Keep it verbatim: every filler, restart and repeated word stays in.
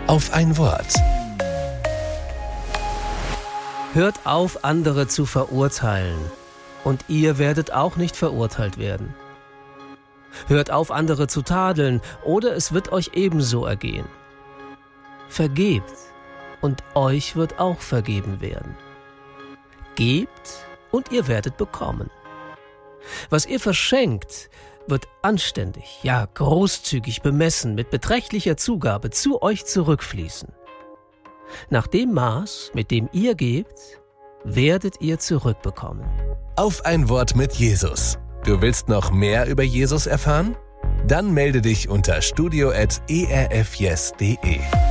auf ein Wort. Hört auf, andere zu verurteilen, und ihr werdet auch nicht verurteilt werden. Hört auf, andere zu tadeln, oder es wird euch ebenso ergehen. Vergebt, und euch wird auch vergeben werden. Gebt, und ihr werdet bekommen. Was ihr verschenkt, wird anständig, ja großzügig bemessen, mit beträchtlicher Zugabe zu euch zurückfließen. Nach dem Maß, mit dem ihr gebt, werdet ihr zurückbekommen. Auf ein Wort mit Jesus. Du willst noch mehr über Jesus erfahren? Dann melde dich unter studio at e r f yes punkt de.